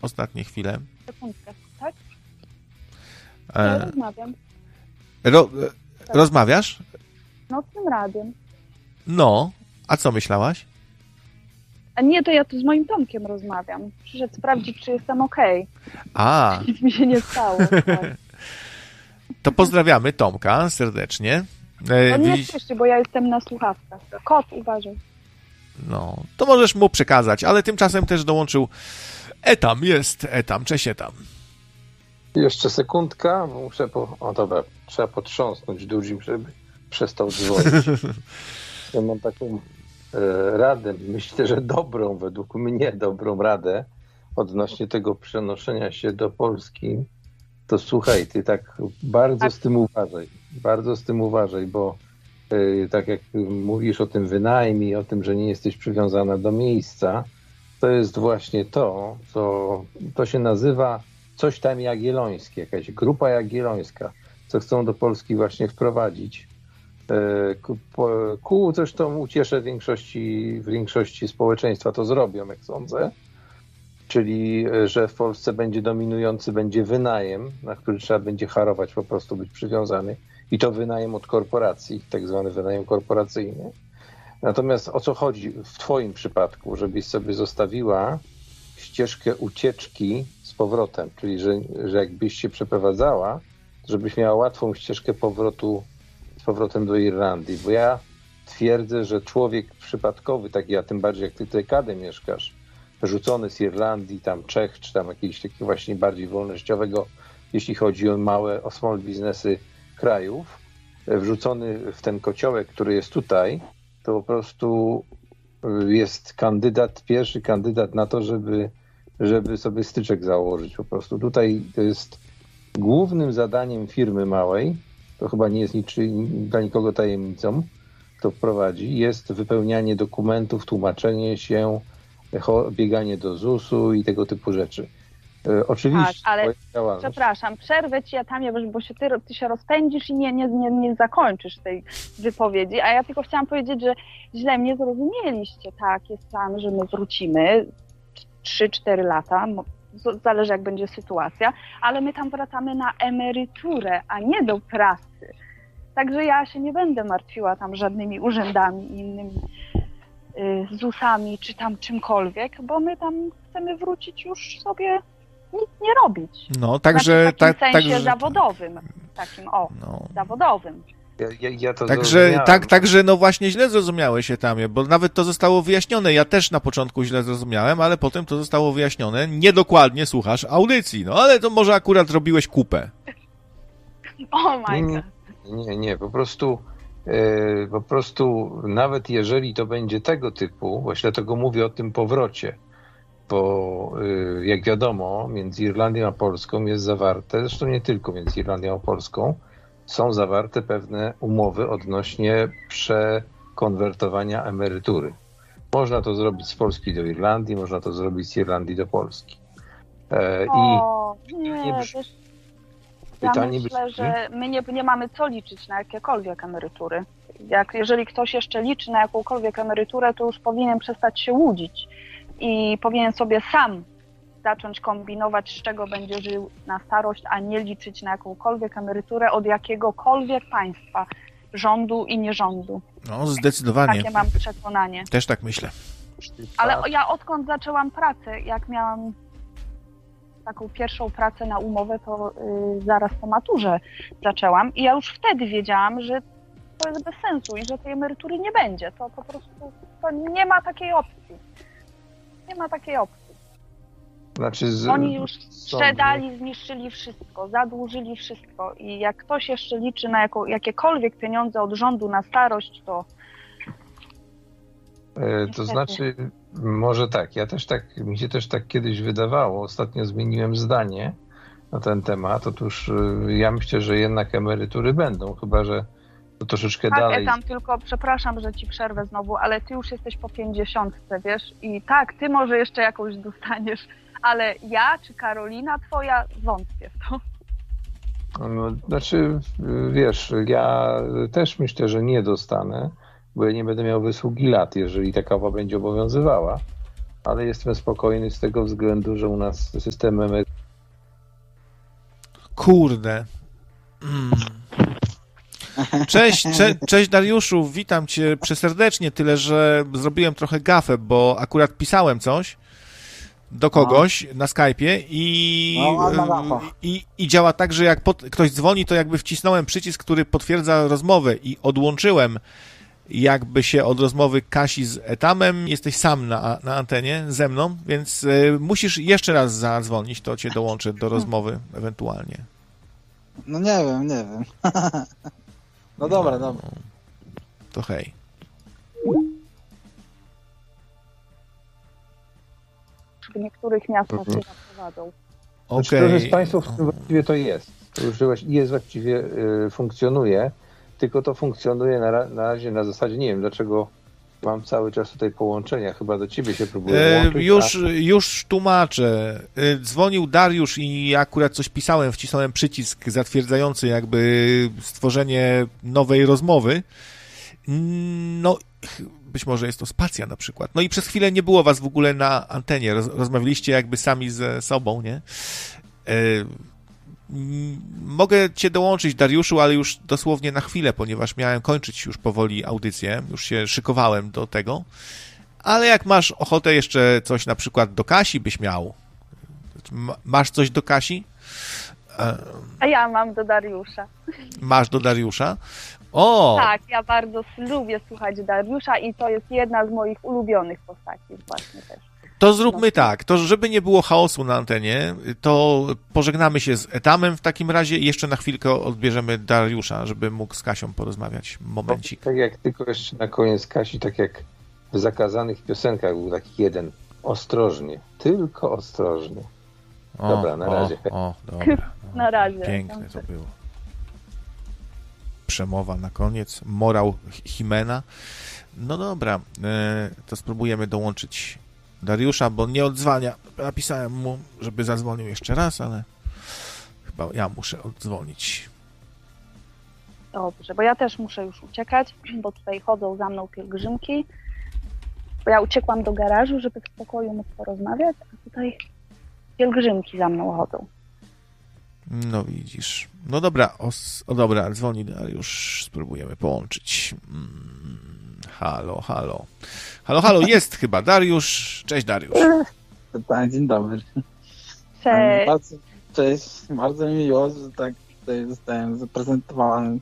ostatnie chwile? Sekundkę, tak? Ja rozmawiam. Rozmawiasz? Nocnym radiem. No, a co myślałaś? A nie, to ja tu z moim Tomkiem rozmawiam. Przyszedł sprawdzić, czy jestem okej. A, Nic mi się nie stało. to pozdrawiamy Tomka serdecznie. To nie oczywiście, bo ja jestem na słuchawkach. Kot, uważaj. No, to możesz mu przekazać, ale tymczasem też dołączył Etam. Cześć Etam. Jeszcze sekundka, bo muszę dobra, trzeba potrząsnąć dużym, żeby przestał dzwonić. Ja mam taką radę, myślę, że według mnie dobrą radę odnośnie tego przenoszenia się do Polski. To słuchaj, ty tak bardzo z tym uważaj, bo tak jak mówisz o tym wynajmie, o tym, że nie jesteś przywiązana do miejsca, to jest właśnie to się nazywa coś tam jagiellońskie, jakaś grupa jagiellońska, co chcą do Polski właśnie wprowadzić. Ku zresztą ucieszę większości społeczeństwa to zrobią, jak sądzę. Czyli, że w Polsce dominujący będzie wynajem, na który trzeba będzie harować, po prostu być przywiązany. I to wynajem od korporacji, tak zwany wynajem korporacyjny. Natomiast o co chodzi w twoim przypadku? Żebyś sobie zostawiła ścieżkę ucieczki z powrotem. Czyli, że jakbyś się przeprowadzała, żebyś miała łatwą ścieżkę z powrotem do Irlandii. Bo ja twierdzę, że człowiek przypadkowy, tak ja, tym bardziej jak ty tutaj Kadę mieszkasz, rzucony z Irlandii, tam Czech, czy tam jakiegoś takiego właśnie bardziej wolnościowego, jeśli chodzi o small biznesy krajów, wrzucony w ten kociołek, który jest tutaj, to po prostu jest pierwszy kandydat na to, żeby sobie styczek założyć po prostu. Tutaj to jest głównym zadaniem firmy małej, to chyba nie jest dla nikogo tajemnicą, kto prowadzi, jest wypełnianie dokumentów, tłumaczenie się, bieganie do ZUS-u i tego typu rzeczy. Oczywiście. Tak, ale przepraszam, przerwę ci, bo ty się rozpędzisz i nie zakończysz tej wypowiedzi, a ja tylko chciałam powiedzieć, że źle mnie zrozumieliście. Tak, jest plan, że my wrócimy 3-4 lata, zależy jak będzie sytuacja, ale my tam wracamy na emeryturę, a nie do pracy. Także ja się nie będę martwiła tam żadnymi urzędami i innymi ZUS-ami czy tam czymkolwiek, bo my tam chcemy wrócić już sobie nic nie robić. No, także... W takim sensie zawodowym. Zawodowym. Ja to także no właśnie źle zrozumiałeś się tam, bo nawet to zostało wyjaśnione. Ja też na początku źle zrozumiałem, ale potem to zostało wyjaśnione. Niedokładnie słuchasz audycji, no ale to może akurat robiłeś kupę. Oh my God. Nie, po prostu nawet jeżeli to będzie tego typu, właśnie dlatego mówię o tym powrocie, bo jak wiadomo, między Irlandią a Polską jest zawarte, zresztą nie tylko między Irlandią a Polską, są zawarte pewne umowy odnośnie przekonwertowania emerytury. Można to zrobić z Polski do Irlandii, można to zrobić z Irlandii do Polski. Ja myślę, że my nie mamy co liczyć na jakiekolwiek emerytury. Jeżeli ktoś jeszcze liczy na jakąkolwiek emeryturę, to już powinien przestać się łudzić i powinien sobie sam zacząć kombinować, z czego będzie żył na starość, a nie liczyć na jakąkolwiek emeryturę od jakiegokolwiek państwa, rządu i nierządu. No, zdecydowanie. Takie mam przekonanie. Też tak myślę. Ale ja odkąd zaczęłam pracę, jak miałam taką pierwszą pracę na umowę, to zaraz po maturze zaczęłam i ja już wtedy wiedziałam, że to jest bez sensu i że tej emerytury nie będzie. To po prostu nie ma takiej opcji. Nie ma takiej opcji. Znaczy Oni już sprzedali, zniszczyli wszystko, zadłużyli wszystko i jak ktoś jeszcze liczy na jakiekolwiek pieniądze od rządu na starość, to... To znaczy, może tak, mi się też tak kiedyś wydawało, ostatnio zmieniłem zdanie na ten temat, otóż ja myślę, że jednak emerytury będą, chyba że to troszeczkę dalej. Tak, tylko przepraszam, że ci przerwę znowu, ale ty już jesteś po 50, wiesz, i tak, ty może jeszcze jakąś dostaniesz, ale ja czy Karolina twoja wątpię w to. No, znaczy, wiesz, ja też myślę, że nie dostanę, bo ja nie będę miał wysługi lat, jeżeli taka będzie obowiązywała. ale jestem spokojny z tego względu, że u nas systemem Kurde. Cześć Dariuszu, witam cię przeserdecznie, tyle że zrobiłem trochę gafę, bo akurat pisałem coś do kogoś na Skype'ie i działa tak, że jak ktoś dzwoni, to jakby wcisnąłem przycisk, który potwierdza rozmowę i odłączyłem jakby się od rozmowy Kasi z Etamem. Jesteś sam na antenie ze mną, więc musisz jeszcze raz zadzwonić, to cię dołączę do rozmowy ewentualnie. No nie wiem. No dobra. To hej. W niektórych miastach się zaprowadzą. Okej. Z państwów właściwie to jest. To już jest właściwie funkcjonuje, tylko to funkcjonuje na razie na zasadzie, nie wiem dlaczego mam cały czas tutaj połączenia, chyba do ciebie się próbuję łączyć. Już tłumaczę. Dzwonił Dariusz i ja akurat coś pisałem, wcisnąłem przycisk zatwierdzający jakby stworzenie nowej rozmowy. No, być może jest to spacja na przykład. No i przez chwilę nie było was w ogóle na antenie. Rozmawialiście jakby sami ze sobą, nie? Mogę cię dołączyć, Dariuszu, ale już dosłownie na chwilę, ponieważ miałem kończyć już powoli audycję. Już się szykowałem do tego. Ale jak masz ochotę jeszcze coś na przykład do Kasi byś miał. Masz coś do Kasi? A ja mam do Dariusza. Masz do Dariusza? O! Tak, ja bardzo lubię słuchać Dariusza i to jest jedna z moich ulubionych postaci właśnie też. To zróbmy tak, to żeby nie było chaosu na antenie, to pożegnamy się z Etamem w takim razie i jeszcze na chwilkę odbierzemy Dariusza, żeby mógł z Kasią porozmawiać. Momencik. Tak jak tylko jeszcze na koniec Kasi, tak jak w zakazanych piosenkach był taki jeden. Ostrożnie, tylko ostrożnie. Dobra, na razie. Dobra. Na razie. Piękne to było. Przemowa na koniec, morał Himena. No dobra, to spróbujemy dołączyć Dariusza, bo nie odzwania. Napisałem mu, żeby zadzwonił jeszcze raz, ale chyba ja muszę oddzwonić. Dobrze, bo ja też muszę już uciekać, bo tutaj chodzą za mną pielgrzymki. Bo ja uciekłam do garażu, żeby w spokoju móc porozmawiać, a tutaj pielgrzymki za mną chodzą. No widzisz. No dobra, dobra, dzwoni Dariusz, spróbujemy połączyć. Halo, jest chyba Dariusz. Cześć Dariusz. Tak, dzień dobry. Cześć. Cześć, bardzo mi miło, że tak tutaj zostałem zaprezentowany.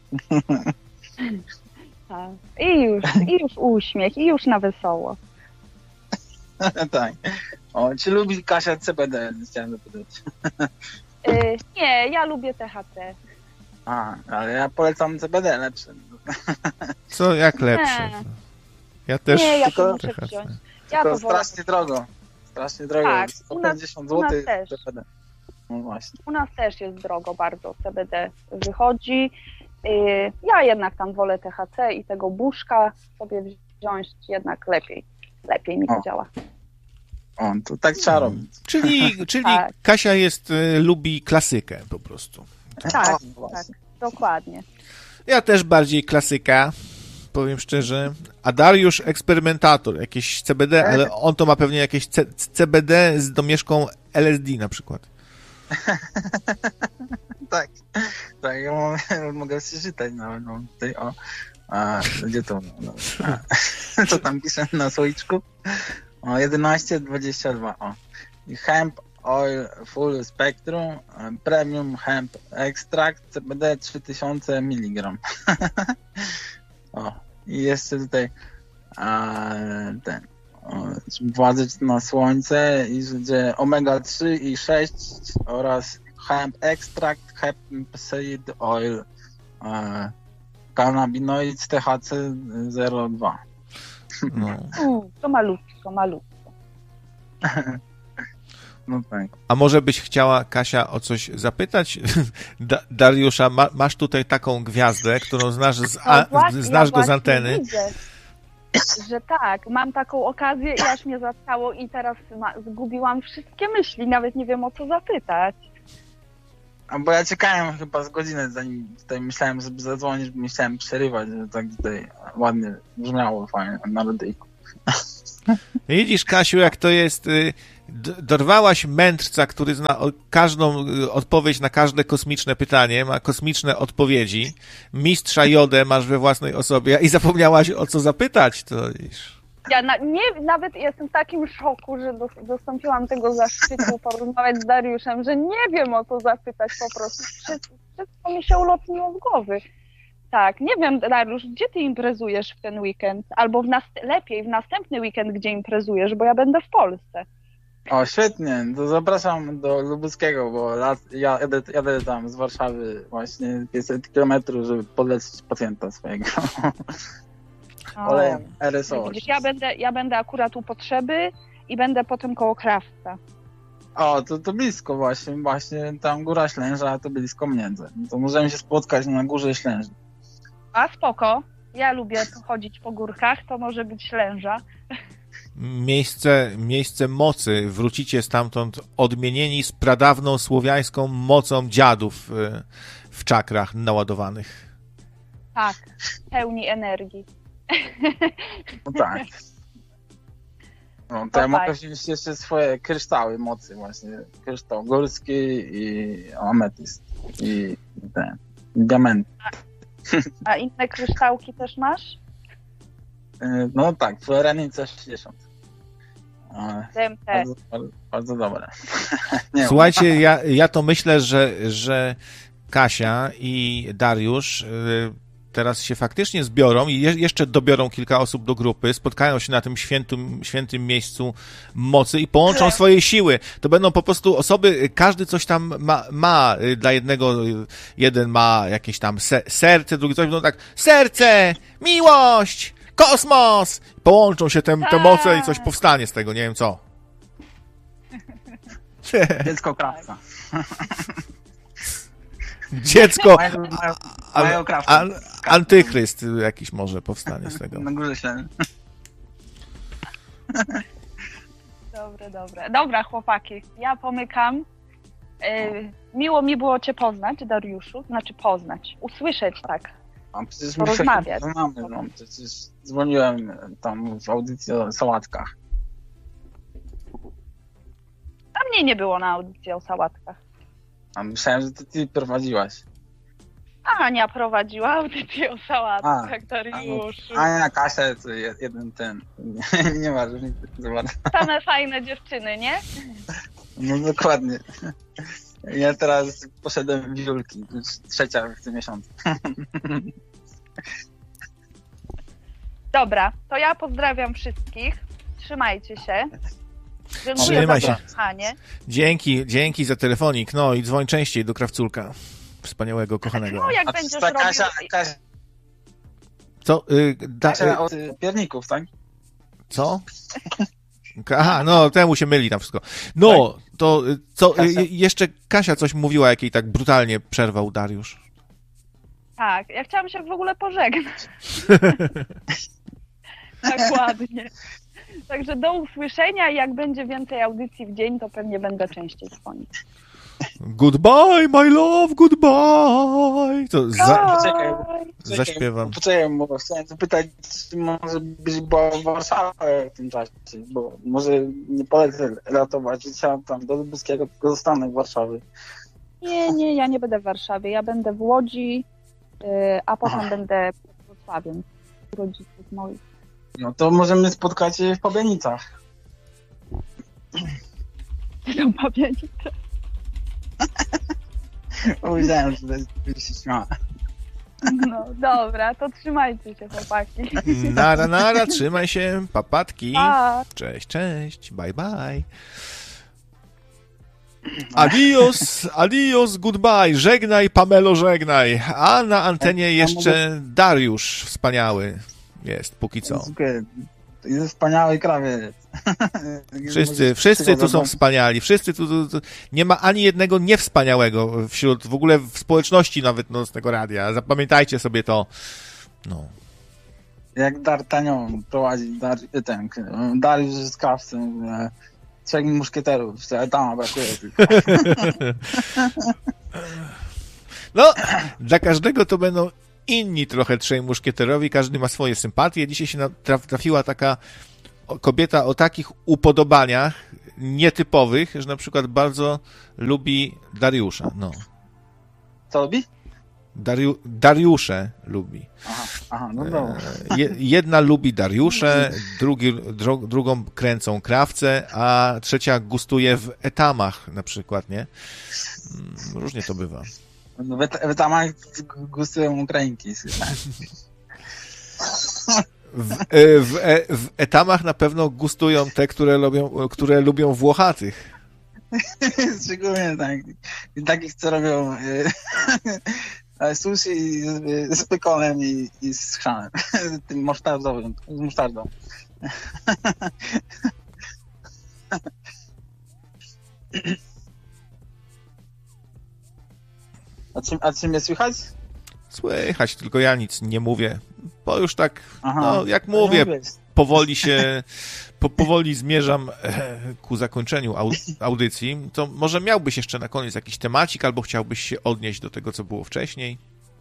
Tak. I już uśmiech, i już na wesoło. Tak. Czy lubi Kasia CBD? Chciałem zapytać. Nie, ja lubię THC. Ale ja polecam CBD lepsze. Co, jak lepsze? Nie. Ja też. Nie, ja tylko, to muszę wziąć. Ja tylko to wolę. strasznie drogo. Tak, 150 u nas zł też. CBD. No właśnie. U nas też jest drogo bardzo CBD wychodzi. Ja jednak tam wolę THC i tego buszka sobie wziąć jednak lepiej. Lepiej mi to działa. To tak trzeba robić. Czyli Tak. Kasia lubi klasykę po prostu. Tak, Właśnie. dokładnie. Ja też bardziej klasyka, powiem szczerze. A Dariusz eksperymentator, jakieś CBD, ale on to ma pewnie jakieś CBD z domieszką LSD na przykład. Tak, ja mogę przeczytać nawet. Tutaj, gdzie to? Co tam pisze na słoiczku? 11,22. Hemp Oil Full Spectrum Premium Hemp Extract CBD 3000 mg. I jeszcze tutaj władzić na słońce i że omega 3 i 6 oraz hemp extract, hemp seed oil, cannabinoid THC 02. No. To malutko. No tak. A może byś chciała, Kasia, o coś zapytać Dariusza? Masz tutaj taką gwiazdę, którą znasz go z anteny. Widzę, że tak, mam taką okazję i aż mnie zatkało i teraz zgubiłam wszystkie myśli, nawet nie wiem o co zapytać. Bo ja czekałem chyba z godzinę, zanim tutaj myślałem, żeby zadzwonić, bo myślałem przerywać, że tak tutaj ładnie brzmiało fajnie na radyjku. Widzisz, Kasiu, jak to jest... Dorwałaś mędrca, który zna każdą odpowiedź na każde kosmiczne pytanie, ma kosmiczne odpowiedzi. Mistrza Jodę masz we własnej osobie i zapomniałaś, o co zapytać, to widzisz. Ja nawet jestem w takim szoku, że dostąpiłam tego zaszczytu porozmawiać z Dariuszem, że nie wiem, o co zapytać po prostu. Wszystko mi się ulotniło z głowy. Tak, nie wiem, Dariusz, gdzie ty imprezujesz w ten weekend? Albo lepiej w następny weekend, gdzie imprezujesz, bo ja będę w Polsce. O, świetnie, to zapraszam do Lubuskiego, bo jadę tam z Warszawy właśnie 500 kilometrów, żeby podlecieć pacjenta swojego. Olejem RSO. Widzisz, ja będę akurat u Potrzeby i będę potem koło Krawca. O, to blisko właśnie tam Góra Ślęża, to blisko mnie. To możemy się spotkać na Górze Ślęży. A spoko, ja lubię chodzić po górkach, to może być Ślęża. Miejsce mocy. Wrócicie stamtąd odmienieni z pradawną słowiańską mocą dziadów w czakrach naładowanych. Tak, pełni energii. No tak. No, to ja mogę wziąć jeszcze swoje kryształy mocy właśnie. Kryształ górski i ametyst. I ten, diament. A inne kryształki też masz? No tak, Florenica 60. DMT. Bardzo dobre. Słuchajcie, ja to myślę, że Kasia i Dariusz teraz się faktycznie zbiorą i jeszcze dobiorą kilka osób do grupy, spotkają się na tym świętym miejscu mocy i połączą swoje siły. To będą po prostu osoby, każdy coś tam ma dla jednego, jeden ma jakieś tam serce, drugi coś, no tak, serce, miłość, kosmos! Połączą się te moce i coś powstanie z tego, nie wiem co. Dziecko Krawca. Dziecko, mają Krawca. antychryst jakiś może powstanie z tego. Na Górze Ślęży. Dobre. Dobra, chłopaki, ja pomykam. Miło mi było cię poznać, Dariuszu. Znaczy poznać, usłyszeć, tak. A przecież porozmawiać. No, przecież dzwoniłem tam w audycji o sałatkach. A mnie nie było na audycji o sałatkach. A myślałem, że to ty prowadziłaś. Ania prowadziła audycję o sałatkach, Dariuszu. Ania, Kasia, to jeden ten. Nie ma różnicy. Same fajne dziewczyny, nie? No dokładnie. Ja teraz poszedłem w Julki, już 3 w tym miesiącu. Dobra, to ja pozdrawiam wszystkich. Trzymajcie się. Trzymaj się. Słuchanie. Dzięki za telefonik. No i dzwoń częściej do Krawculka. Wspaniałego, kochanego. No jak będziesz robił... Kasia, co? Kasia od pierników, tak? Co? Aha, no temu się myli tam wszystko. No, to co? Jeszcze Kasia coś mówiła, jak jej tak brutalnie przerwał Dariusz. Tak, ja chciałam się w ogóle pożegnać. Tak ładnie. Także do usłyszenia. Jak będzie więcej audycji w dzień, to pewnie będę częściej dzwonić. Goodbye, my love, goodbye. To zaśpiewam. Poczekaj, bo chciałem zapytać, czy może byś była w Warszawie w tym czasie, bo może nie polecę ratować życia tam do Lubuskiego, tylko zostanę w Warszawie. Nie, ja nie będę w Warszawie. Ja będę w Łodzi, a potem będę pod Wrocławiem. Rodziców moich. No to możemy spotkać się w Pabianicach. Są Pabianice. Powiedziałem, że się śmiała. No dobra, to trzymajcie się, chłopaki. Nara, trzymaj się, papatki. Pa. Cześć, bye. Adios, goodbye. Żegnaj, Pamelo, żegnaj. A na antenie jeszcze Dariusz wspaniały jest, póki co. Jest wspaniały krawiec. Wszyscy tu są wspaniali. Wszyscy tu nie ma ani jednego niewspaniałego wśród, w ogóle w społeczności nawet Nocnego Radia. Zapamiętajcie sobie to. No. Jak D'Artagnan prowadzi Dariusz z Krawcem, 3 muszkieterów, tam brakuje tylko. No, dla każdego to będą inni trochę 3 muszkieterowi, każdy ma swoje sympatie. Dzisiaj się trafiła taka kobieta o takich upodobaniach nietypowych, że na przykład bardzo lubi Dariusza. No. Co lubi? Dariusze lubi. Aha, no dobra. Jedna lubi Dariusze, drugą kręcą krawce, a trzecia gustuje w etamach na przykład, nie? Różnie to bywa. No w etamach gustują Ukrainki. W etamach na pewno gustują te, które lubią Włochatych. Szczególnie tak. Takich, co robią sushi z pykonem i z chrzanem. Tym musztardowym. Z musztardą. A czym mnie słychać? Słychać, tylko ja nic nie mówię. Bo już tak, no jak mówię, powoli zmierzam ku zakończeniu audycji. To może miałbyś jeszcze na koniec jakiś temacik, albo chciałbyś się odnieść do tego, co było wcześniej?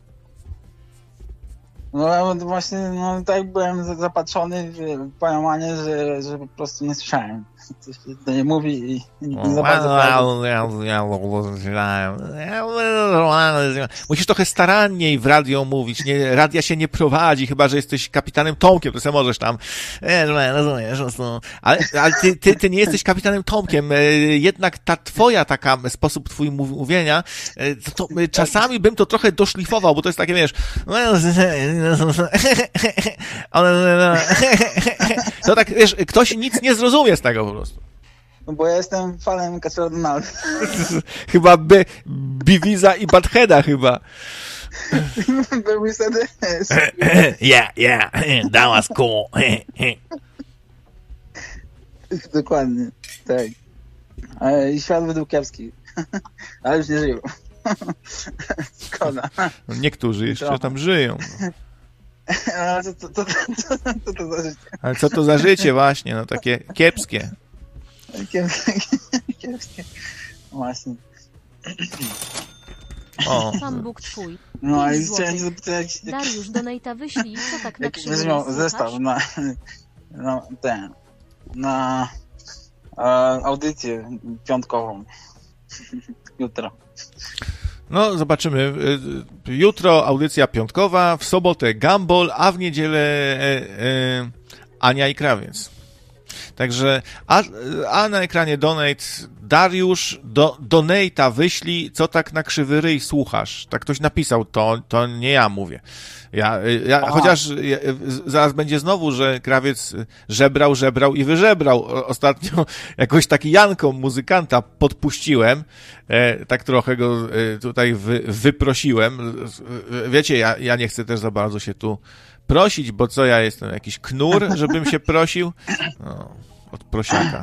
No właśnie, tak byłem zapatrzony w pojmanie, że po prostu nie słyszałem. Coś się to nie mówi i nie za bardzo. Musisz trochę staranniej w radio mówić. Radia się nie prowadzi, chyba że jesteś kapitanem Tomkiem, to sobie możesz tam. Ale ty nie jesteś kapitanem Tomkiem. Jednak ta twoja sposób twój mówienia, to czasami bym to trochę doszlifował, bo to jest takie, wiesz, to tak, wiesz, ktoś nic nie zrozumie z tego po prostu. No bo ja jestem fanem Kaczora Donalda. Chyba Beavisa i Buttheada chyba. Były wtedy. Yeah, that was cool. Dokładnie, tak. I świat według kiepski. Ale już nie żyją. Szkoda. No niektórzy jeszcze tam żyją. Ale co to za życie? Ale co to za życie właśnie, no takie kiepskie. Kiepskie. Właśnie. O. Sam Bóg twój. No i chciałem zapytać... Dariusz, donata wyślij, co tak na krzywo weźmią zestaw na audycję piątkową. Jutro. No, zobaczymy. Jutro audycja piątkowa, w sobotę Gumball, a w niedzielę Ania i Krawiec. Także, a na ekranie donate, Dariusz, donate'a wyślij, co tak na krzywy ryj słuchasz. Tak ktoś napisał, to nie ja mówię. Chociaż zaraz będzie znowu, że Krawiec żebrał i wyżebrał. Ostatnio jakoś taki Janką, muzykanta, podpuściłem, tak trochę go tutaj wyprosiłem. Wiecie, ja nie chcę też za bardzo się tu prosić, bo co, ja jestem jakiś knur, żebym się prosił? No, od prosiaka.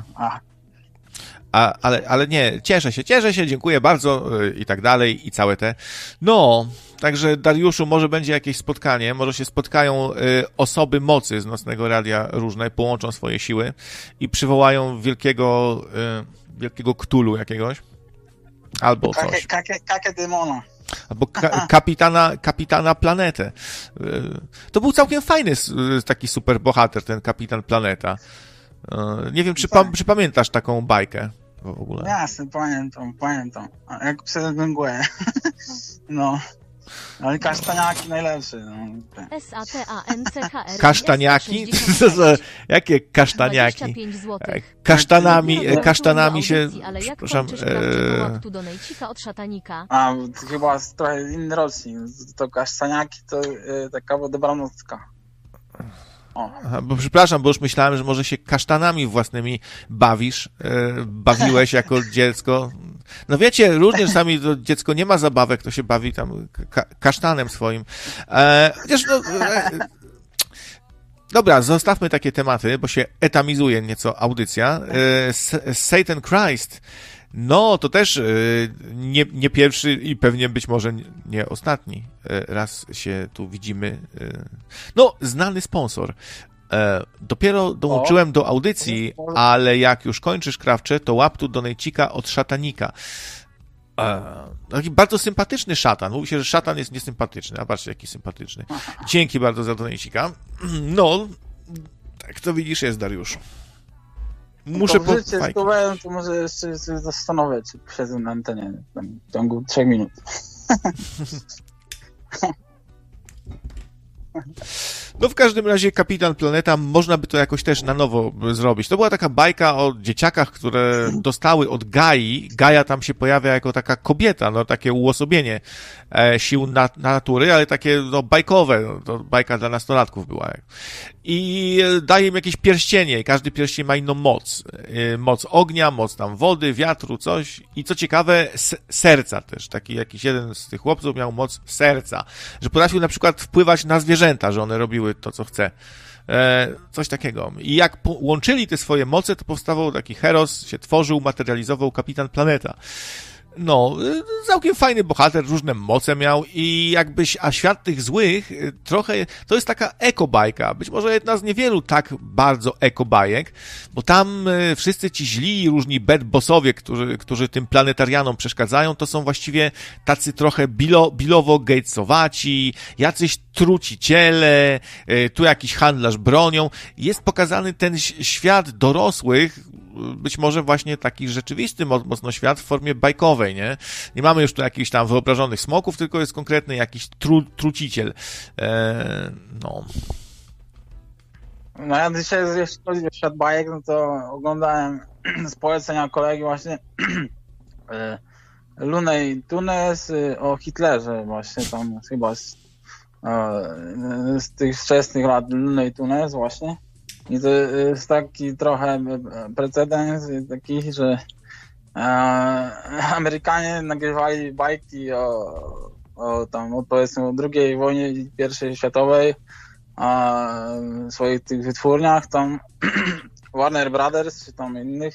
Ale nie, cieszę się, dziękuję bardzo i tak dalej i całe te. No, także Dariuszu, może będzie jakieś spotkanie, może się spotkają osoby mocy z Nocnego Radia różne, połączą swoje siły i przywołają wielkiego Ktulu jakiegoś. Albo coś. Kakę demona. Albo kapitana Planetę. To był całkiem fajny taki superbohater, ten Kapitan Planeta. Nie wiem, czy pamiętasz taką bajkę w ogóle? Jasne, pamiętam. Jak przez mgłę. No. Ale kasztaniaki najlepsze. No. SATANCHR. Kasztaniaki? Jakie kasztaniaki? Kasztanami się... Ale jak przepraszam. łaptu do nejcika od szatanika? A, to chyba trochę inny rocznik. To kasztaniaki to taka dobranocka. Aha, bo przepraszam, bo już myślałem, że może się kasztanami własnymi bawiłeś jako dziecko. No wiecie, różnie czasami to dziecko nie ma zabawek, to się bawi tam kasztanem swoim. Chociaż dobra, zostawmy takie tematy, bo się etamizuje nieco audycja. Satan Christ. No, to też nie pierwszy i pewnie być może nie ostatni raz się tu widzimy. No, znany sponsor. Dopiero dołączyłem do audycji, ale jak już kończysz, Krawcze, to łap tu donejcika od szatanika. Taki bardzo sympatyczny szatan. Mówi się, że szatan jest niesympatyczny, a patrzcie, jaki sympatyczny. Dzięki bardzo za donejcika. No, Jak to widzisz jest, Dariuszu. Muszę po życie zdobyłem, to może jeszcze się zastanowię, czy siedzę na antenie w ciągu 3 minut. No w każdym razie Kapitan Planeta, można by to jakoś też na nowo zrobić. To była taka bajka o dzieciakach, które dostały od Gai. Gaia tam się pojawia jako taka kobieta, no takie uosobienie sił natury, ale takie no bajkowe, no, to bajka dla nastolatków była. I daje im jakieś pierścienie i każdy pierścień ma inną moc. Moc ognia, moc tam wody, wiatru, coś. I co ciekawe, serca też. Taki jakiś jeden z tych chłopców miał moc serca, że potrafił na przykład wpływać na zwierzęta, że one robiły to, co chce. Coś takiego. I jak łączyli te swoje moce, to powstawał taki heros, się tworzył, materializował Kapitan Planeta. No, całkiem fajny bohater, różne moce miał i jakbyś, a świat tych złych trochę, to jest taka ekobajka, być może jedna z niewielu tak bardzo ekobajek, bo tam wszyscy ci źli, różni bad bossowie, którzy tym planetarianom przeszkadzają, to są właściwie tacy trochę bilowo-gatesowaci, jacyś truciciele, tu jakiś handlarz bronią. Jest pokazany ten świat dorosłych, być może właśnie taki rzeczywisty mocno świat w formie bajkowej, nie? Nie mamy już tu jakichś tam wyobrażonych smoków, tylko jest konkretny jakiś truciciel. No. No ja dzisiaj, jeśli chodzi o świat bajek, no to oglądałem z polecenia kolegi właśnie Looney Tunes o Hitlerze właśnie, tam chyba z tych wczesnych lat Looney Tunes właśnie. I to jest taki trochę precedens taki, że Amerykanie nagrywali bajki o powiedzmy o II wojnie i I światowej, w swoich tych wytwórniach, tam Warner Brothers czy tam innych,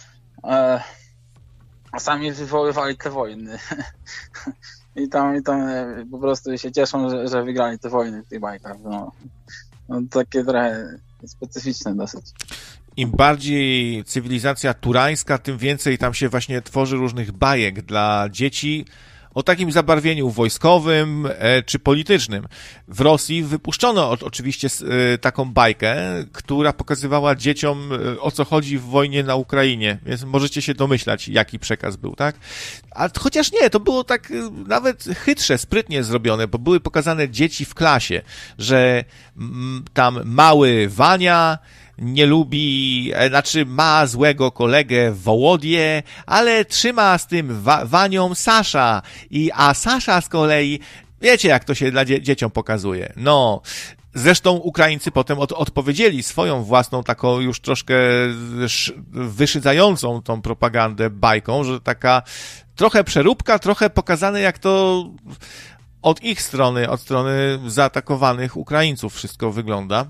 a sami wywoływali te wojny. I tam po prostu się cieszą, że wygrali te wojny w tych bajkach. No takie trochę specyficzne dosyć. Im bardziej cywilizacja turańska, tym więcej tam się właśnie tworzy różnych bajek dla dzieci o takim zabarwieniu wojskowym czy politycznym. W Rosji wypuszczono oczywiście taką bajkę, która pokazywała dzieciom, o co chodzi w wojnie na Ukrainie, więc możecie się domyślać, jaki przekaz był, tak? A chociaż nie, to było tak nawet chytrze, sprytnie zrobione, bo były pokazane dzieci w klasie, że tam mały Wania nie lubi, znaczy ma złego kolegę Wołodię, ale trzyma z tym Wanią Sasza. A Sasza z kolei, wiecie jak to się dla dzieciom pokazuje. No, zresztą Ukraińcy potem odpowiedzieli swoją własną taką już troszkę wyszydzającą tą propagandę bajką, że taka trochę przeróbka, trochę pokazane jak to od ich strony, od strony zaatakowanych Ukraińców wszystko wygląda.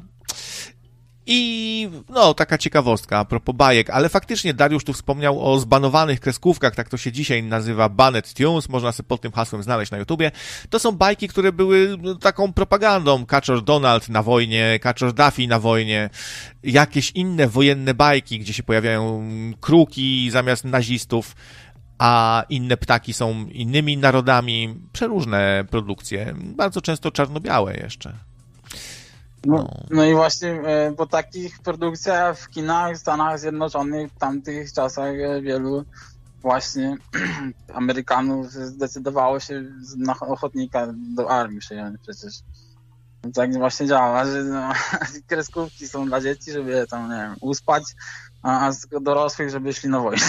I no, taka ciekawostka a propos bajek, ale faktycznie Dariusz tu wspomniał o zbanowanych kreskówkach, tak to się dzisiaj nazywa Banned Tunes, można sobie pod tym hasłem znaleźć na YouTubie. To są bajki, które były taką propagandą. Kaczor Donald na wojnie, Kaczor Daffy na wojnie, jakieś inne wojenne bajki, gdzie się pojawiają kruki zamiast nazistów, a inne ptaki są innymi narodami. Przeróżne produkcje, bardzo często czarno-białe jeszcze. No i właśnie po takich produkcjach w kinach w Stanach Zjednoczonych w tamtych czasach wielu właśnie Amerykanów zdecydowało się na ochotnika do armii przyjąć przecież. Tak właśnie działa, że kreskówki są dla dzieci, żeby je tam, nie wiem, uspać, a z dorosłych, żeby szli na wojnę.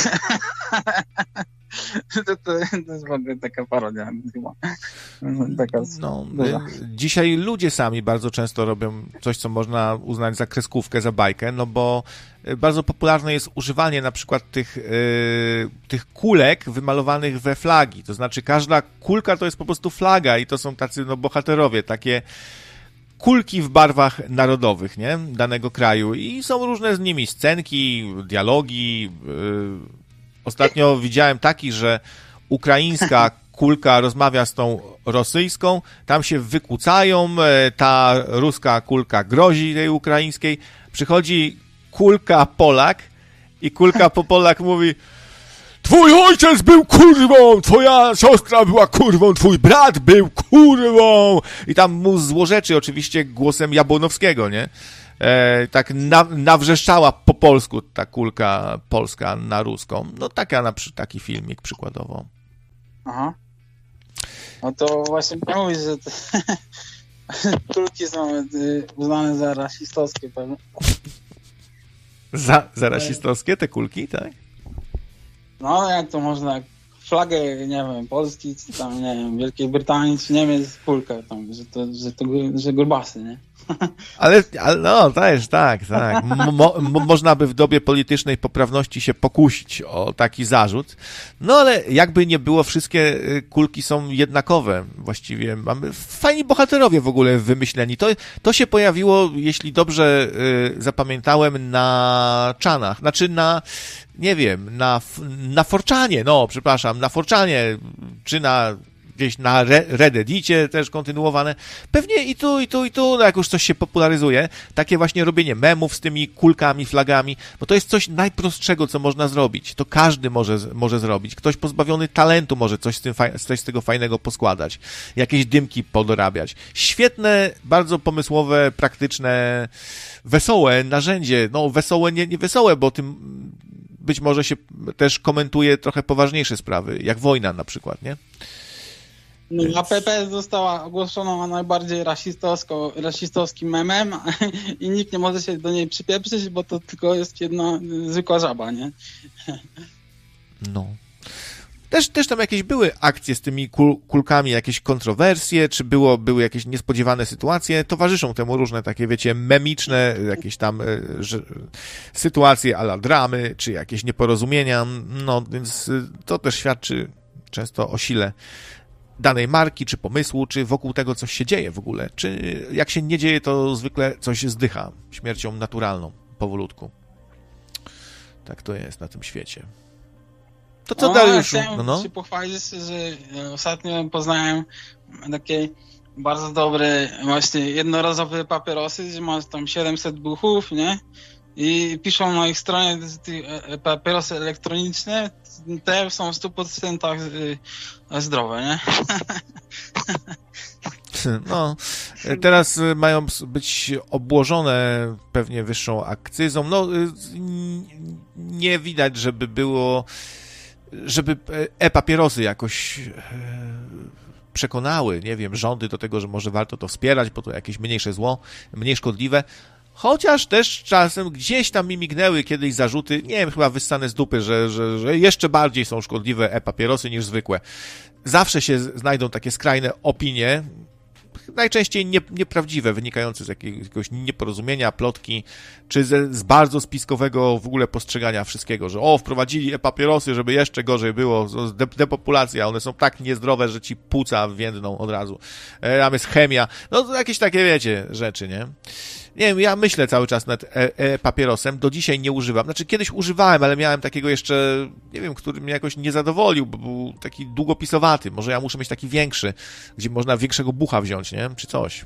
To jest w ogóle taka parodia chyba. Taka dzisiaj ludzie sami bardzo często robią coś, co można uznać za kreskówkę, za bajkę, no bo bardzo popularne jest używanie na przykład tych kulek wymalowanych we flagi. To znaczy każda kulka to jest po prostu flaga i to są tacy bohaterowie, takie kulki w barwach narodowych, nie? Danego kraju i są różne z nimi scenki, dialogi. Ostatnio widziałem taki, że ukraińska kulka rozmawia z tą rosyjską, tam się wykłócają, ta ruska kulka grozi tej ukraińskiej, przychodzi kulka Polak i kulka po Polak mówi: twój ojciec był kurwą, twoja siostra była kurwą, twój brat był kurwą. I tam mu złorzeczy oczywiście głosem Jabłonowskiego, nie? tak nawrzeszczała po polsku ta kulka polska na ruską. No taki filmik przykładowo. Aha. No to właśnie mówisz, że te kulki są uznane za rasistowskie pewnie. Za rasistowskie te kulki, tak? No jak to można flagę, nie wiem, Polski, czy tam, nie wiem, Wielkiej Brytanii, czy Niemiec, kulkę tam, że grubasy, nie? Ale no, też tak. Można by w dobie politycznej poprawności się pokusić o taki zarzut. No ale jakby nie było, wszystkie kulki są jednakowe. Właściwie mamy fajni bohaterowie w ogóle wymyśleni. To się pojawiło, jeśli dobrze zapamiętałem, na Czanach. Znaczy nie wiem, na 4chanie, na 4chanie, czy gdzieś na Reddicie też kontynuowane. Pewnie i tu, no jak już coś się popularyzuje, takie właśnie robienie memów z tymi kulkami, flagami, bo to jest coś najprostszego, co można zrobić. To każdy może zrobić. Ktoś pozbawiony talentu może coś z tego fajnego poskładać. Jakieś dymki podorabiać. Świetne, bardzo pomysłowe, praktyczne, wesołe narzędzie. No wesołe, nie wesołe, bo tym być może się też komentuje trochę poważniejsze sprawy, jak wojna na przykład, nie? No, APP została ogłoszona najbardziej rasistowskim memem i nikt nie może się do niej przypieprzyć, bo to tylko jest jedna zwykła żaba, nie? No. Też tam jakieś były akcje z tymi kulkami, jakieś kontrowersje, czy były jakieś niespodziewane sytuacje. Towarzyszą temu różne takie, wiecie, memiczne jakieś tam sytuacje a la dramy, czy jakieś nieporozumienia. No, więc to też świadczy często o sile danej marki, czy pomysłu, czy wokół tego coś się dzieje w ogóle. Czy jak się nie dzieje, to zwykle coś zdycha śmiercią naturalną, powolutku. Tak to jest na tym świecie. To co dalej już? Chciałem się pochwalić, że ostatnio poznałem takie bardzo dobre właśnie jednorazowe papierosy, że masz tam 700 buchów, nie? I piszą na ich stronie, że papierosy elektroniczne te są w 100% zdrowe, nie? No, teraz mają być obłożone pewnie wyższą akcyzą. No, nie widać, żeby e-papierosy jakoś przekonały, nie wiem, rządy do tego, że może warto to wspierać, bo to jakieś mniejsze zło, mniej szkodliwe. Chociaż też czasem gdzieś tam mi mignęły kiedyś zarzuty, nie wiem, chyba wyssane z dupy, że jeszcze bardziej są szkodliwe e-papierosy niż zwykłe. Zawsze się znajdą takie skrajne opinie, najczęściej nieprawdziwe, wynikające z jakiegoś nieporozumienia, plotki, czy z bardzo spiskowego w ogóle postrzegania wszystkiego, że wprowadzili e-papierosy, żeby jeszcze gorzej było, depopulacja, one są tak niezdrowe, że ci płuca więdną od razu. Tam jest chemia, no jakieś takie, wiecie, rzeczy, nie? Nie wiem, ja myślę cały czas nad papierosem, do dzisiaj nie używam. Znaczy kiedyś używałem, ale miałem takiego jeszcze, nie wiem, który mnie jakoś nie zadowolił, bo był taki długopisowaty. Może ja muszę mieć taki większy, gdzie można większego bucha wziąć, nie? Czy coś.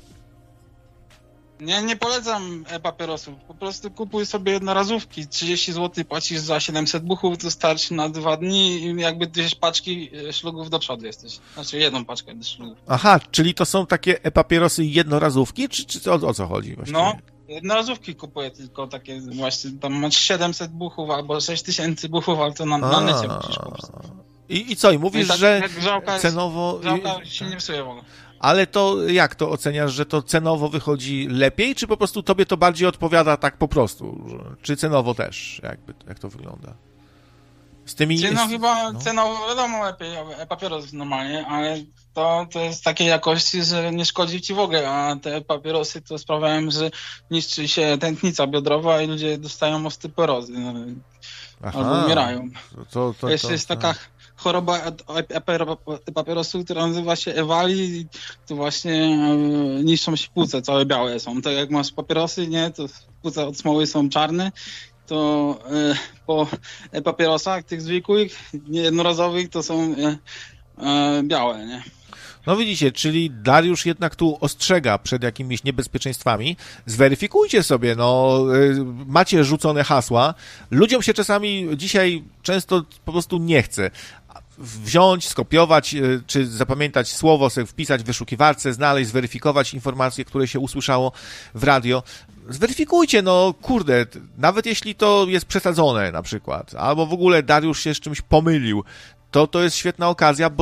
Nie polecam papierosów. Po prostu kupuj sobie jednorazówki. 30 zł płacisz za 700 buchów, to starczy na 2 dni i jakby 2 paczki szlugów do przodu jesteś. Znaczy 1 paczkę szlugów. Aha, czyli to są takie papierosy jednorazówki, czy o co chodzi właściwie? No, jednorazówki kupuję tylko takie właśnie, tam masz 700 buchów albo 6000 buchów, ale to na necie musisz kupić. I co? I mówisz, tak, że grzałka cenowo... Grzałka się nie psuje w ogóle. Ale to jak to oceniasz, że to cenowo wychodzi lepiej, czy po prostu tobie to bardziej odpowiada tak po prostu? Czy cenowo też? Jak to wygląda? Z tymi... Cenowo wiadomo lepiej, papieros normalnie, ale to jest takiej jakości, że nie szkodzi ci w ogóle, a te papierosy to sprawiają, że niszczy się tętnica biodrowa i ludzie dostają osteoporozy albo umierają. Jeszcze jest taka choroba papierosu, która nazywa się Ewali i to właśnie niszczą się płuce, całe białe są. Tak jak masz papierosy, nie, to płuca od smoły są czarne, to po papierosach tych zwykłych, niejednorazowych to są białe, nie? No widzicie, czyli Dariusz jednak tu ostrzega przed jakimiś niebezpieczeństwami. Zweryfikujcie sobie, macie rzucone hasła. Ludziom się czasami dzisiaj często po prostu nie chce wziąć, skopiować, czy zapamiętać słowo, sobie wpisać w wyszukiwarce, znaleźć, zweryfikować informacje, które się usłyszało w radio. zweryfikujcie, no kurde, nawet jeśli to jest przesadzone na przykład, albo w ogóle Dariusz się z czymś pomylił, to jest świetna okazja, bo